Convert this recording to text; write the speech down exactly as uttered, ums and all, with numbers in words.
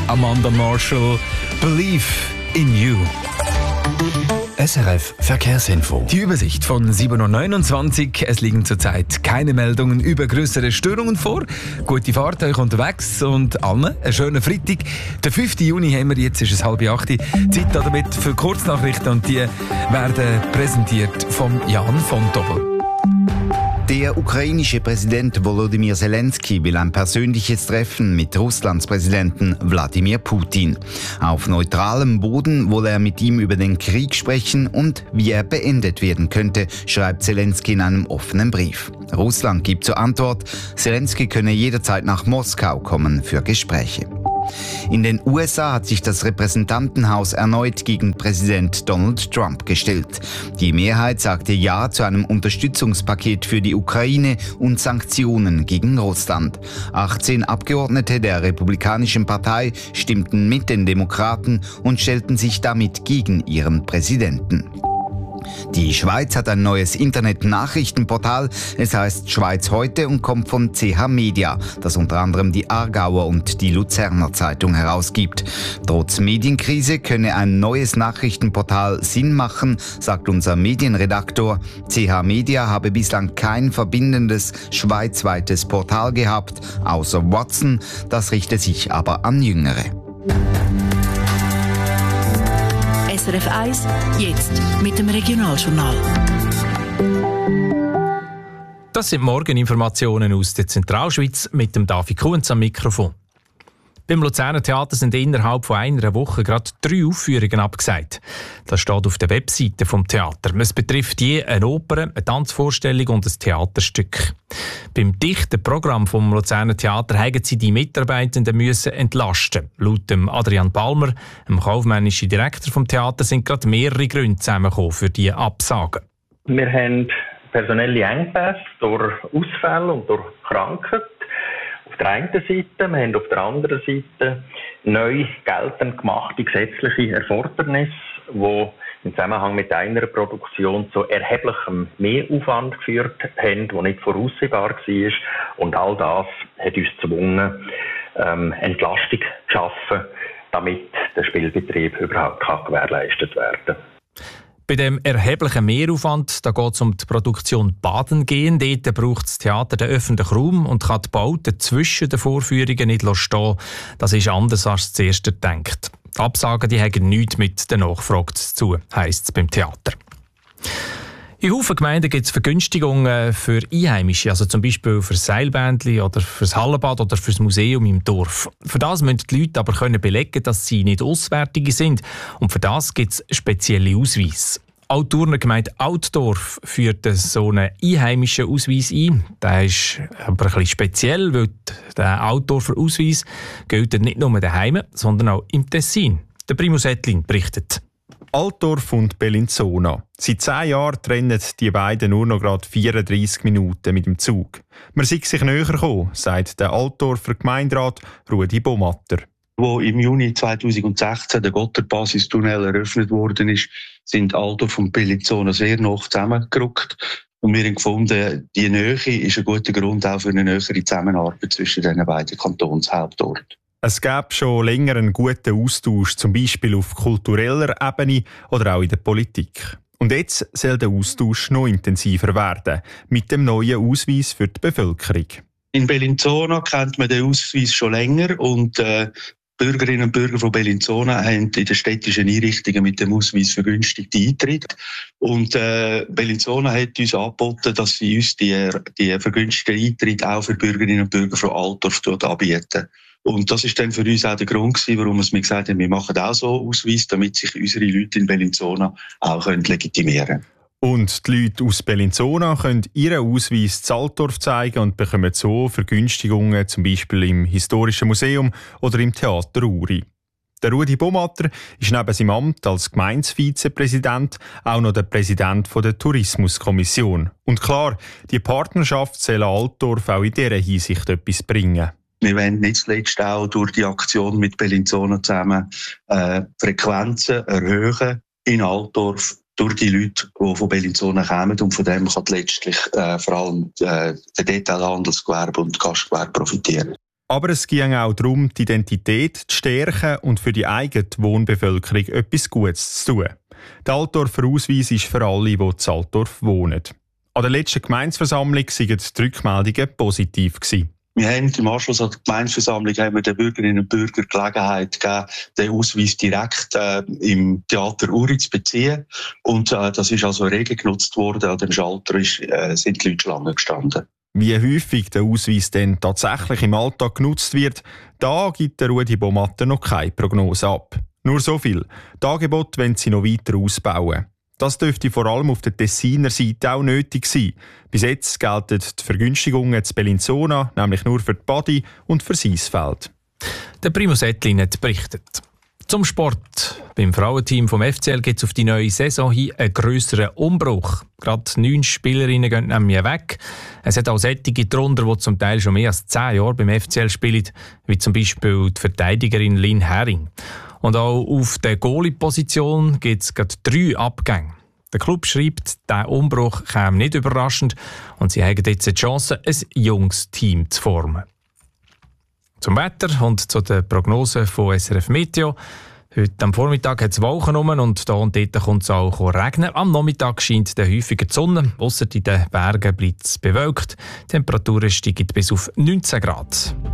Amanda Marshall, Believe in You. S R F Verkehrsinfo. Die Übersicht von sieben Uhr neunundzwanzig. Es liegen zurzeit keine Meldungen über größere Störungen vor. Gute Fahrt euch unterwegs und allen einen schönen Freitag. Den fünften Juni haben wir, jetzt ist es halb acht. Zeit damit für Kurznachrichten und die werden präsentiert von Jan von Doppel. Der ukrainische Präsident Volodymyr Zelensky will ein persönliches Treffen mit Russlands Präsidenten Wladimir Putin. Auf neutralem Boden wolle er mit ihm über den Krieg sprechen und wie er beendet werden könnte, schreibt Zelensky in einem offenen Brief. Russland gibt zur Antwort, Zelensky könne jederzeit nach Moskau kommen für Gespräche. In den U S A hat sich das Repräsentantenhaus erneut gegen Präsident Donald Trump gestellt. Die Mehrheit sagte Ja zu einem Unterstützungspaket für die Ukraine und Sanktionen gegen Russland. achtzehn Abgeordnete der Republikanischen Partei stimmten mit den Demokraten und stellten sich damit gegen ihren Präsidenten. Die Schweiz hat ein neues Internet-Nachrichtenportal. Es heißt Schweiz heute und kommt von C H Media, das unter anderem die Aargauer und die Luzerner Zeitung herausgibt. Trotz Medienkrise könne ein neues Nachrichtenportal Sinn machen, sagt unser Medienredaktor. C H Media habe bislang kein verbindendes schweizweites Portal gehabt, außer Watson. Das richte sich aber an Jüngere. S R F eins, jetzt mit dem Regionaljournal. Das sind Morgeninformationen aus der Zentralschweiz mit dem David Kunz am Mikrofon. Beim Luzerner Theater sind innerhalb von einer Woche gerade drei Aufführungen abgesagt. Das steht auf der Webseite vom Theater. Es betrifft je eine Oper, eine Tanzvorstellung und ein Theaterstück. Beim dichten Programm vom Luzerner Theater haben sie die Mitarbeitenden müssen entlasten. Laut dem Adrian Palmer, dem kaufmännischen Direktor vom Theater, sind gerade mehrere Gründe zusammengekommen für diese Absagen. Wir haben personelle Engpässe durch Ausfälle und durch Krankheit. Auf der einen Seite, wir haben auf der anderen Seite neu geltend gemachte gesetzliche Erfordernisse, die im Zusammenhang mit einer Produktion zu erheblichem Mehraufwand geführt haben, der nicht voraussehbar war. Und all das hat uns gezwungen, ähm, Entlastung zu schaffen, damit der Spielbetrieb überhaupt kann gewährleistet werden kann. Bei dem erheblichen Mehraufwand, da geht es um die Produktion Baden gehen. Dort braucht das Theater den öffentlichen Raum und kann die Bauten zwischen den Vorführungen nicht stehen. Das ist anders als zuerst gedacht. Die Absagen die haben nichts mit der Nachfrage zu tun, heisst es beim Theater. In vielen Gemeinden gibt es Vergünstigungen für Einheimische, also zum Beispiel für das Seilbändli oder für das Hallenbad oder für das Museum im Dorf. Für das müssen die Leute aber können belegen, dass sie nicht Auswärtige sind. Und für das gibt es spezielle Ausweise. Auch die Turngergemeinde Altdorf führt so einen einheimischen Ausweis ein. Der ist aber ein bisschen speziell, weil der Altdorfer Ausweis gilt nicht nur daheim, sondern auch im Tessin. Der Primus Ettlin berichtet. Altdorf und Bellinzona. Seit zehn Jahren trennen die beiden nur noch gerade vierunddreissig Minuten mit dem Zug. Man sei sich näher gekommen, sagt der Altdorfer Gemeinderat Rudi Bomatter. Wo im Juni zweitausendsechzehn der Gotthard-Basistunnel eröffnet worden ist, sind Altdorf und Bellinzona sehr nah zusammengerückt. Und wir haben gefunden, die Nähe ist ein guter Grund auch für eine nähere Zusammenarbeit zwischen den beiden Kantonshauptorten. Es gäbe schon länger einen guten Austausch, zum Beispiel auf kultureller Ebene oder auch in der Politik. Und jetzt soll der Austausch noch intensiver werden, mit dem neuen Ausweis für die Bevölkerung. In Bellinzona kennt man den Ausweis schon länger und äh, Bürgerinnen und Bürger von Bellinzona haben in den städtischen Einrichtungen mit dem Ausweis vergünstigte Eintritt. Und äh, Bellinzona hat uns angeboten, dass sie uns die, die vergünstigten Eintritt auch für Bürgerinnen und Bürger von Altdorf anbieten. Und das ist dann für uns auch der Grund gewesen, warum wir gesagt haben, wir machen auch so einen Ausweis, damit sich unsere Leute in Bellinzona auch legitimieren können. Und die Leute aus Bellinzona können ihren Ausweis zu Altdorf zeigen und bekommen so Vergünstigungen, zum Beispiel im Historischen Museum oder im Theater Uri. Der Rudi Bomatter ist neben seinem Amt als Gemeindevizepräsident auch noch der Präsident der Tourismuskommission. Und klar, die Partnerschaft soll Altdorf auch in dieser Hinsicht etwas bringen. Wir wollen nicht zuletzt auch durch die Aktion mit Bellinzona zusammen äh, Frequenzen erhöhen in Altdorf durch die Leute, die von Bellinzona kommen. Und von dem kann letztlich äh, vor allem äh, der Detailhandelsgewerbe und das Gastgewerbe profitieren. Aber es ging auch darum, die Identität zu stärken und für die eigene Wohnbevölkerung etwas Gutes zu tun. Der Altdorfer Ausweis ist für alle, die in Altdorf wohnen. An der letzten Gemeindeversammlung waren die Rückmeldungen positiv gewesen. Wir haben im Anschluss an die Gemeindeversammlung haben wir den Bürgerinnen und Bürgern Gelegenheit gegeben, den Ausweis direkt äh, im Theater Uri zu beziehen. Und äh, das ist also rege genutzt worden. An dem Schalter ist, äh, sind die Leute Schlange gestanden. Wie häufig der Ausweis denn tatsächlich im Alltag genutzt wird, da gibt der Rudi Bomatter noch keine Prognose ab. Nur so viel. Die Angebote wollen sie noch weiter ausbauen. Das dürfte vor allem auf der Tessiner Seite auch nötig sein. Bis jetzt gelten die Vergünstigungen zu Bellinzona nämlich nur für die Badi und für das Eisfeld. Der Primus Ettlin hat berichtet. Zum Sport. Beim Frauenteam vom F C L gibt es auf die neue Saison hin einen grösseren Umbruch. Gerade neun Spielerinnen gehen nämlich weg. Es hat auch solche darunter, die zum Teil schon mehr als zehn Jahre beim F C L spielen, wie zum Beispiel die Verteidigerin Lynn Herring. Und auch auf der Goalie-Position gibt es gerade drei Abgänge. Der Club schreibt, der Umbruch käme nicht überraschend und sie haben jetzt die Chance, ein junges Team zu formen. Zum Wetter und zu den Prognosen von S R F Meteo. Heute am Vormittag hat es Wolken rum und da und dort kommt es auch regnen. Am Nachmittag scheint der häufiger die Sonne, ausser in den Bergen bleibt es bewölkt. Die Temperaturen steigen bis auf neunzehn Grad.